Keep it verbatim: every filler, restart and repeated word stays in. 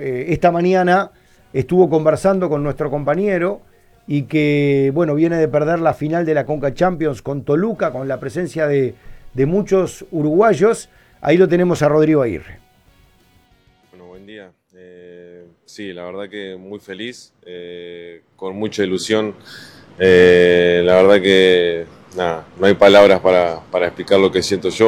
eh, esta mañana estuvo conversando con nuestro compañero y que, bueno, viene de perder la final de la Conca Champions con Toluca, con la presencia de, de muchos uruguayos. Ahí lo tenemos a Rodrigo Aguirre. Bueno, buen día. Eh, sí, la verdad que muy feliz, eh, con mucha ilusión. Eh, la verdad que nada, no hay palabras para, para explicar lo que siento yo.